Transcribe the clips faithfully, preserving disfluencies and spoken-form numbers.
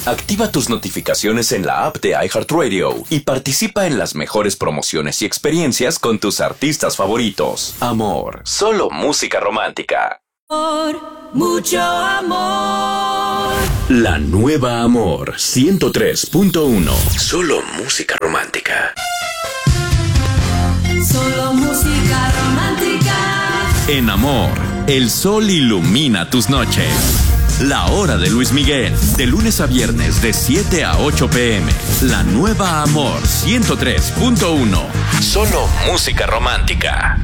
Activa tus notificaciones en la app de iHeartRadio y participa en las mejores promociones y experiencias con tus artistas favoritos. Amor, solo música romántica. Amor, mucho amor. La nueva Amor ciento tres punto uno. Solo música romántica. Solo música romántica. En Amor, el sol ilumina tus noches. La hora de Luis Miguel, de lunes a viernes de siete a ocho pm. La nueva Amor ciento tres punto uno. Solo música romántica.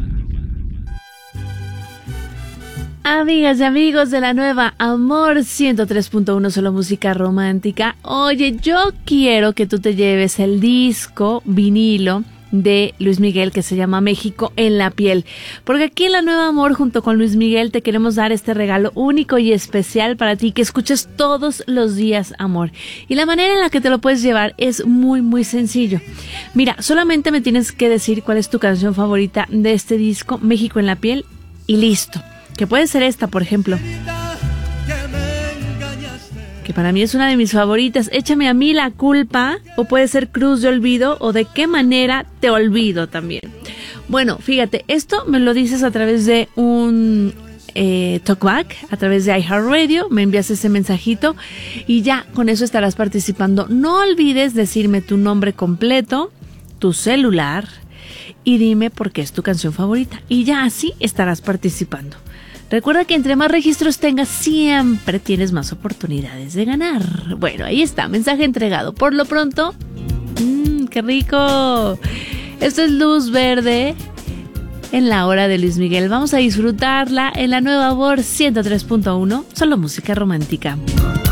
Amigas y amigos de la nueva Amor ciento tres punto uno, solo música romántica. Oye, yo quiero que tú te lleves el disco vinilo de Luis Miguel que se llama México en la piel, porque aquí en la nueva Amor junto con Luis Miguel te queremos dar este regalo único y especial para ti, que escuches todos los días amor. Y la manera en la que te lo puedes llevar es muy muy sencillo. Mira, solamente me tienes que decir cuál es tu canción favorita de este disco México en la piel y listo, que puede ser esta, por ejemplo, que para mí es una de mis favoritas, Échame a mí la culpa, o puede ser Cruz de olvido, o De qué manera te olvido también. Bueno, fíjate, esto me lo dices a través de un eh, talkback, a través de iHeartRadio, me envías ese mensajito y ya, con eso estarás participando. No olvides decirme tu nombre completo, tu celular y dime por qué es tu canción favorita, y ya así estarás participando. Recuerda que entre más registros tengas, siempre tienes más oportunidades de ganar. Bueno, ahí está, mensaje entregado. Por lo pronto, mmm, ¡qué rico! Esto es Luz Verde en la hora de Luis Miguel. Vamos a disfrutarla en la nueva Amor ciento tres punto uno, solo música romántica.